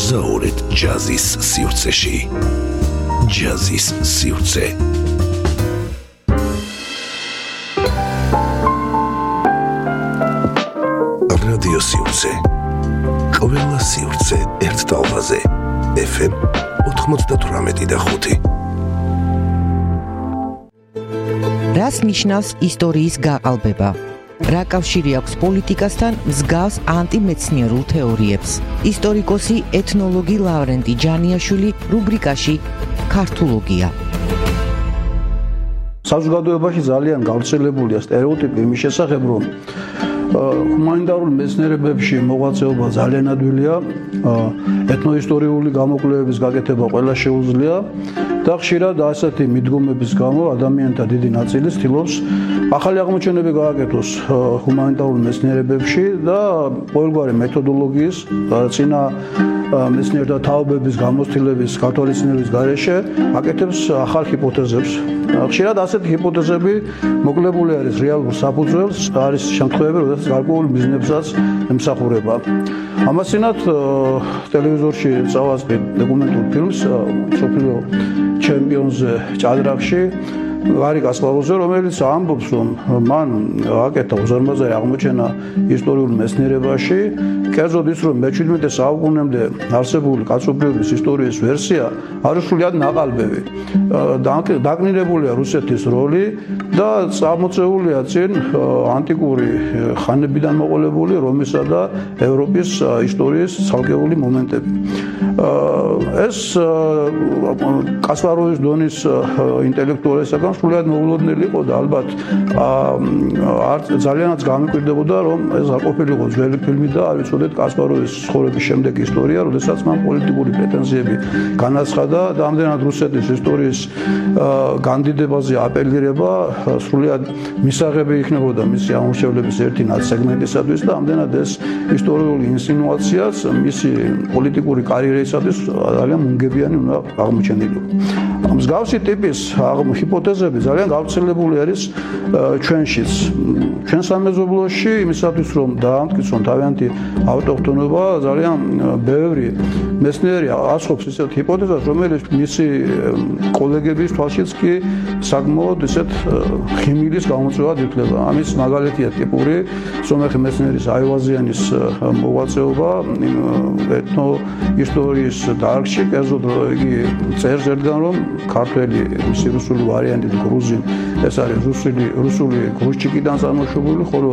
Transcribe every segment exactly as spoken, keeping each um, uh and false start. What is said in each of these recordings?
მოგზაურეთ ჯაზის სივრცეში. ჯაზის სივრცე. რადიო სივრცე. ყველა სივრცე ერთ ტალღაზე. ეფ ემ ოთხმოცდათვრამეტი და ხუთი. რას ნიშნავს ისტორიის გაყალბება? რა კავშირი აქვს პოლიტიკასთან მსგავს ანტიმეცნიერულ თეორიებს? ისტორიკოსი ეთნოლოგი ლავრენტი ჯანიაშვილი რუბრიკაში ქართულოგია. საზოგადოებაში ძალიან გავრცელებულია სტერეოტიპი იმის შესახებ, რომ ჰუმანიტარულ მეცნიერებებში მოღვაწეობა ძალიან ადვილია, ეთნოისტორიული გამოკვლევების გაკეთება ყველა შეუძლია და ხშირად ასეთი მიდგომების გამო ადამიანთა დიდი ნაწილი ცდილობს ახალი აღმოჩენები გააკეთოს ჰუმანიტარულ მეცნიერებებში და ყოველგვარი მეთოდოლოგიის წინა მეცნიერთა თაობების გამოცდილების გათვალისწინების გარეშე აკეთებს ახალ ჰიპოთეზებს. ხშირად ასეთი ჰიპოთეზები მოკლებული არის რეალურ საფუძველს, არის შემთხვევები, როდესაც გარკვეულ მიზნებსაც ემსახურება. ამასთანავ ტელევიზორში წავასწრი დოკუმენტურ ფილმს მსოფლიო ჩემპიონზე ჭადრაკში გარი კასპაროვზე, რომელიც ამბობს, რომ მან აკეთა უზარმაზარი აღმოჩენა ისტორიულ მეცნიერებაში, კერძოდ ის, რომ მეჩვიდმეტე საუკუნემდე არსებული კაცობრიობის ისტორიის ვერსია არის სრულიად ნაყალბები. დაკნინებულია რუსეთის როლი და წამოწეულია წინ ანტიკური ხანებიდან მოყოლებული რომისა და ევროპის ისტორიის ცალკეული მომენტები. ეს კასპაროვის დონის ინტელექტუალისგან სრულიად მოულოდნელი იყო და ალბათ ძალიანაც გამიკვირდებოდა, რომ ეს არ ყოფილიყო ძველი ფილმი და არ ვიცოდეთ კასპაროვის ცხოვრების შემდეგი ისტორია, როდესაც მან პოლიტიკური პრეტენზიები განაცხადა და ამდენად რუსეთის ისტორიის განდიდებაზე აპელირება სრულიად მისაღები იქნებოდა მისი ამორჩევლების ერთი სეგმენტისათვის და ამდენად ეს ისტორიული ინსინუაციაც მისი პოლიტიკური კარიერისათვის ძალიან მუნგებიანი უნდა აღმოჩენილიყო. მსგავსი ტიპის ჰიპოთეზები ძალიან გავრცელებული არის ჩვენშიც. ჩვენ სამეზობლოში იმისათვის, რომ დაამტკიცონ თავიანთი ავტოქთონობა, ძალიან ბევრი მეცნიერი ასხობს ისეთ ჰიპოთეზას, რომელიც მისი კოლეგების თვალშიც კი საკმაოდ ისეთ ხიმილის გამოწვევად ითვლება. ამის მაგალითია ტიპური სომეხი მეცნიერის აივაზიანის მოღვაწეობა ეთნო ისტორიის დარგში, კერძოდ იგი წერს ერთგან, რომ ქართველი მისი რუსული ვარიანტი გრუზინ, ეს არის რუსული რუსული გრუშჩიკიდან წარმოშობილი, ხოლო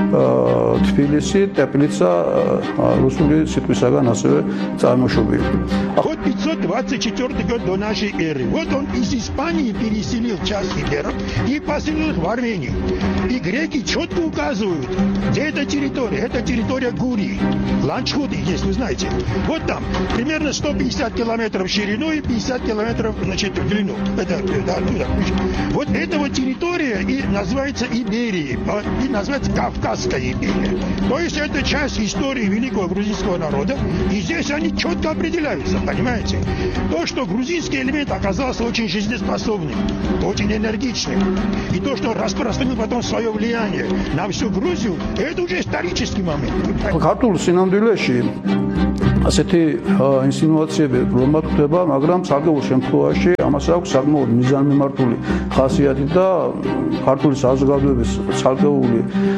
თბილისი, ტეპლიცა რუსული სიტყვისაგან ასევე წარმოშობილი. Вот пятьсот двадцать четвёртый год до нашей эры. Вот он из Испании переселил часть гитлеров и поселил их в Армению. И греки четко указывают, где эта территория. Это территория Гурии. Ланчхуды есть, вы знаете. Вот там примерно сто пятьдесят километров в ширину и пятьдесят километров, значит, в длину. Это да, оттуда. Вот этого территория и называется Иберией, и называется Кавказская Иберия. То есть это часть истории великого грузинского народа, и здесь они четко определяются, понимаете? То, что грузинский элемент оказался очень жизнеспособным, очень энергичным, и то, что распространил потом свое влияние на всю Грузию, это уже исторический момент. ქართულ სინამდვილეში ასეთი ინსინუაციები რომად ხდება, მაგრამ საკმაოდ შემთხვევაში ამას აქვს საკმაოდ მიზანმიმართული ხასიათი და ქართული საზოგადოების ცალკეული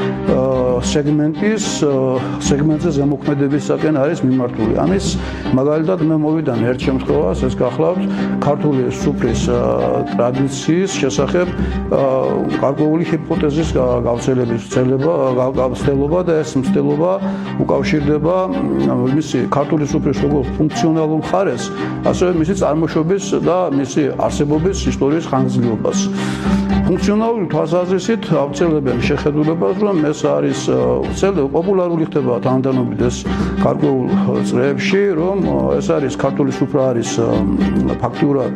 სეგმენტის სეგმენტზე ზემოქმედებისაკენ არის მიმართული. ამის მაგალითად მე მოვიდან ერთ შემთხვევას, ეს გახლავთ ქართული სუფრის ტრადიციის შესახებ გარკვეული ჰიპოთეზის გავრცელების ცდელობა და ეს მცდელობა უკავშირდება მისი ქართული სუფრის როგორც ფუნქციონალურ მხარეს, ასევე მისი წარმოშობის და მისი არსებობის ისტორიის ხანგრძლივობას. ფუნქციონალური თვალსაზრისით ავრცელებენ შეხედულებას, რომ ეს არის პოპულარული ხდება თანდათანობით ეს გარკვეულ წრეებში, რომ ეს არის ქართული სუფრა არის ფაქტურად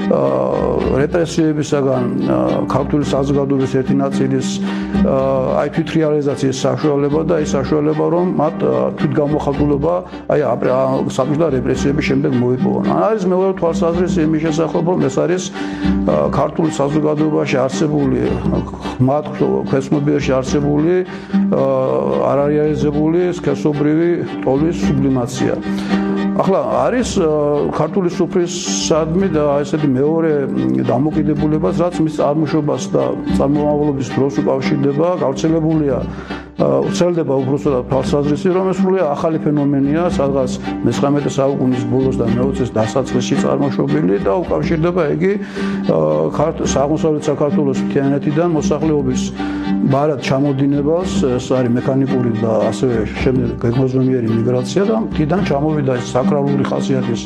რეპრესიებისაგან ქართული საზოგადოების ერთი ნაწილის აი თვითრეალიზაციის საშუალება და ის საშუალება, რომ მათ თვითგამოხატულობა აი საბჭოთა რეპრესიების შემდეგ მოიპოვონ. არის მეორე თვალსაზრისი იმის შესახებ, რომ ეს არის ქართული საზოგადოებაში არსებული მათ ქვეცნობიერში არსებული არარეალიზებული სქესობრივი ტოლის სუბლიმაცია. ახლა არის ქართული სუფრისადმი და ესეთი მეორე დამოკიდებულებას, რაც მის წარმოშობას და წარმომავლობის დროს უკავშირდება, გავრცელებულია უცელდება უბრალოდ თვალსაზრისი, რომ ეს სრულიად ახალი ფენომენია, სადღაც მესამე საუკუნის ბოლოს და მეოცეს დასაწყისში წარმოშობილი და უკავშირდება იგი აღმოსავლეთ საქართველოს მთიანეთიდან მოსახლეობის ბარად ჩამოდინებას, ეს არის მექანიკური და ასევე შემდეგ გეგმოზომიერი მიგრაცია და მთიდან ჩამოვიდა ეს საკრალური ხასიათის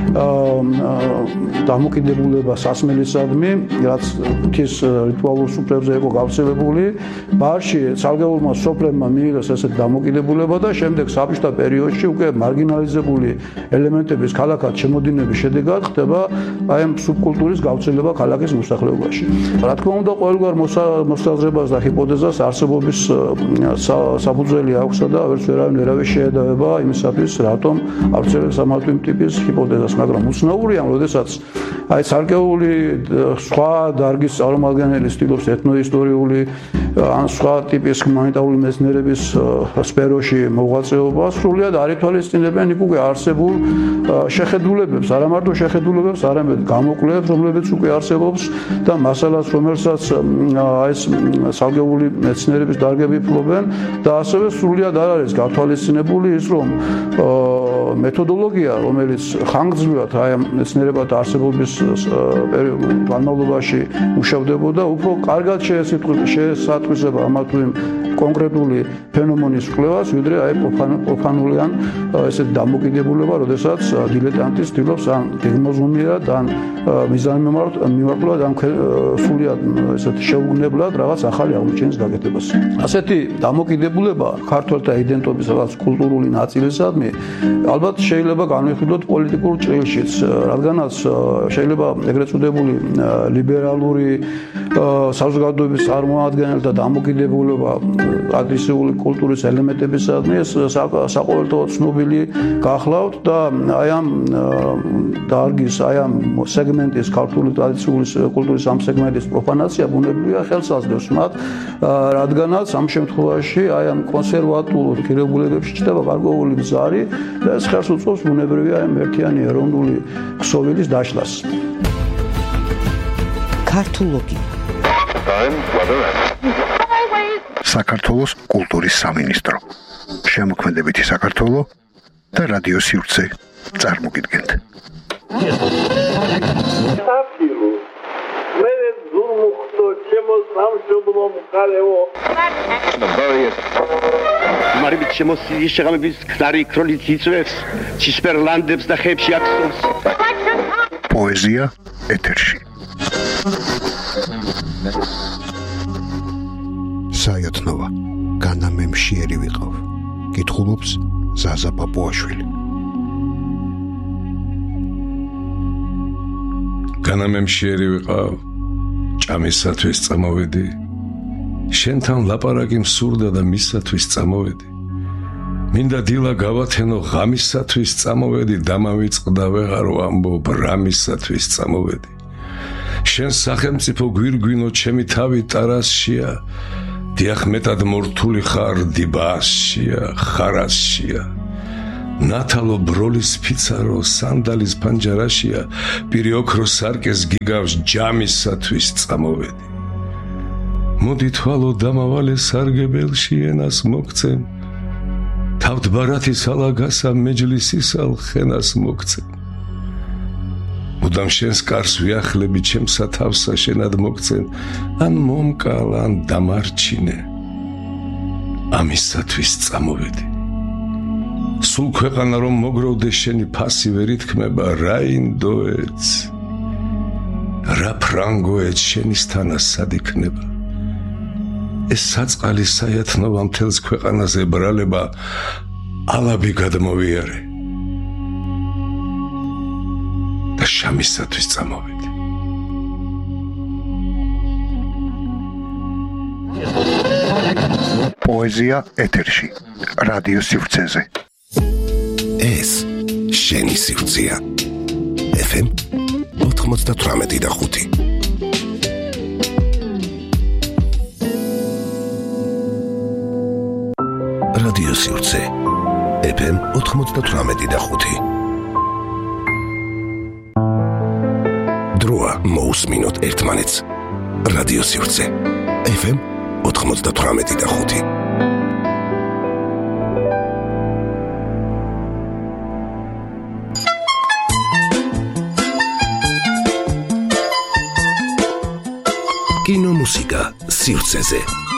დამოკიდებულება სასმელისადმი, რაც მთის რიტუალურ სუფრებზე იყო გავრცელებული. ბარში ცალკეულმა სოფლებმა მიიღეს ესეთ დამოკიდებულება და შემდეგ საბჭოთა პერიოდში უკვე მარგინალიზებული ელემენტების ქალაქად შემოდინების შედეგად ხდება აი ამ სუბკულტურის გავრცელება ქალაქის მოსახლეობაში. რა თქმა უნდა, ყოველგვარ მოსაზრებას და ჰიპოთეზას არსებობის საფუძველი აქვსა და ვერც ვერავინ ვერავის შეედავება იმისათვის, რატომ ავრცელებს ამ ტიპის ჰიპოთეზას, მაგრამ უცნაურია, როდესაც აი ცალკეული სხვა დარგის წარმომადგენელი ცდილობს ეთნოისტორიული ან სხვა ტიპის ჰუმანიტარული მეცნიერების სფეროში მოღვაწეობას, სრულიად არ ითვალისწინებენ იქ უკვე არსებულ შეხედულებებს, არა მარტო შეხედულებებს, არამედ გამოკვლევებს, რომლებიც უკვე არსებობს და მასალას, რომელსაც ეს ცალკეული მეცნიერების დარგები ფლობენ და ასევე სრულიად არ არის გათვალისწინებული ის, რომ მეთოდოლოგია, რომელიც ხანგრძლივად აი ამ მეცნიერებათა არსებობის განმავლობაში მუშავდებოდა, უფრო კარგად შეესატყვისება ამა თუ იმ კონკრეტული ფენომენის კვლევას, ვიდრე აი პროფანული ან ესეთ დამოკიდებულება, როდესაც დილეტანტი ცდილობს ან გეგმოზომიერად, ან მიზანმიმართულად, ან სრულიად ესეთ შეუგნებლად რაღაც ახალი აღმოჩენის გაკეთებას. ასეთი დამოკიდებულება ქართველთა იდენტობის რაღაც კულტურული ნაწილისადმი ალბათ შეიძლება განვიხილოთ პოლიტიკურ ჭრილშიც, რადგანაც შეიძლება ეგრეთ წოდებული ლიბერალური საზოგადოების წარმოადგენელთა დამოკიდებულება აგრესიული კულტურის ელემენტებისადმი ეს საყოველთაოდ ცნობილი გახლავთ და აი ამ დარგის, აი ამ სეგმენტის ქართული ტრადიციული კულტურის ამ სეგმენტის პროფანაცია ბუნებრივია ხელს აძლევს მათ, რადგანაც ამ შემთხვევაში აი ამ კონსერვატულ ღირებულებებში ჩნდება გარკვეული ბზარი და ეს ხელს უწყობს ბუნებრივია აი ერთიანი ეროვნული ქსოვილის დაშლას. ქართულოგი საქართველოს კულტურის სამინისტრო, შემოქმედებითი საქართველო და რადიო სივრცე წარმოგიდგენთ. საფილო მე ზუმუხტო ჩემო სამშობლო მხარეო მარიბი ჩემო შეღამების ქარი ქრონიც იწვევს ცისფერლანდებს და ხებში აკსოვს. პოეზია ეთერში. საიათნოვა განა მე მშიერი ვიყავ, კითხულობს ზაზა პაპუაშვილი. განა მე მშიერი ვიყავ, ჭამისათვის წამოვედი, შენთან ლაპარაკი მსურდა და მისათვის წამოვედი. მინდა დილა გავათენო ღამისათვის წამოვედი, დამავიწყდა ვეღარ ვამბობ რამისათვის წამოვედი. შენ სახელმწიფო გვირგვინო ჩემი თავი ტარასშია, დიახ მეტად მორთული ხარ დილბაასშია, ხარასშია. ნათალო ბროლის ფიცარო სანდალის პანჯარაშია, პირი ოქროს სარკეს გიგავს ჯამისათვის წამოვედი. მოდი თვალო დამავალე სარგებელში ენას მოგცემ, თავთ ბარათი სალაგასა მეჯლისისალ ხენას მოგცემ. მუდამ შენს კარს ვიახლები ჩემსა თავსა შენად მოგცენ, ან მომკალ, ან დამარჩინე, ამისათვის წამოვედი. სულ ქვეყანა რომ მოგროვდეს შენი ფასი ვერ ითქმება, რა ინდოეთს, რა ფრანგოეთს შენისთანა სად იქნება. ეს საწყალი საიათნოვა მთელს ქვეყანაზე ბრალება ალაბი გადმოვიარე და შამისათვის წამოვედი. პოეზია ეთერში, რადიო სივრცეზე. ეს შენი სივრცეა. ეფ ემ ოთხმოცდათვრამეტი და ხუთი. რადიო სივრცე. ეფ ემ ოთხმოცდათვრამეტი და ხუთი. მოусმინოთ ერთმანეთს. რადიო სივრცე ეფ ემ ოთხმოცდათვრამეტი და ხუთი. კინომუსიკა სივრცეზე.